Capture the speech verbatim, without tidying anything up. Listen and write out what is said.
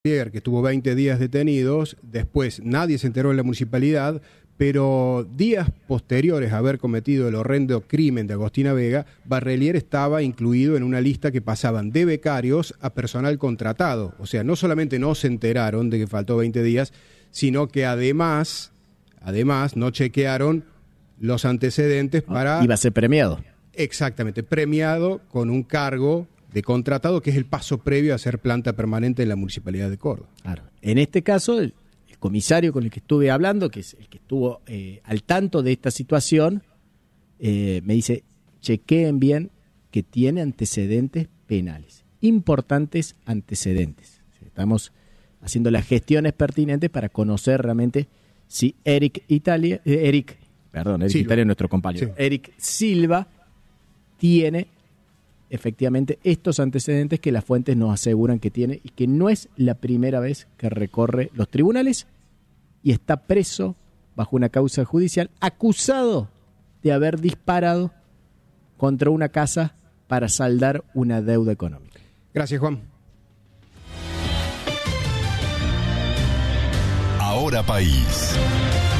que estuvo veinte días detenidos, después nadie se enteró en la municipalidad, pero días posteriores a haber cometido el horrendo crimen de Agostina Vega, Barrelier estaba incluido en una lista que pasaban de becarios a personal contratado. O sea, no solamente no se enteraron de que faltó veinte días, sino que además, además no chequearon los antecedentes para... Iba a ser premiado. Exactamente, premiado con un cargo de contratado, que es el paso previo a ser planta permanente en la Municipalidad de Córdoba. Claro. En este caso, el, el comisario con el que estuve hablando, que es el que estuvo eh, al tanto de esta situación, eh, me dice, chequeen bien que tiene antecedentes penales, importantes antecedentes. Estamos haciendo las gestiones pertinentes para conocer realmente si Eric Italia, eh, Eric, perdón, Eric Silva. Italia es nuestro compañero, Sí. Eric Silva tiene efectivamente estos antecedentes que las fuentes nos aseguran que tiene y que no es la primera vez que recorre los tribunales y está preso bajo una causa judicial acusado de haber disparado contra una casa para saldar una deuda económica. Gracias, Juan. Ahora País.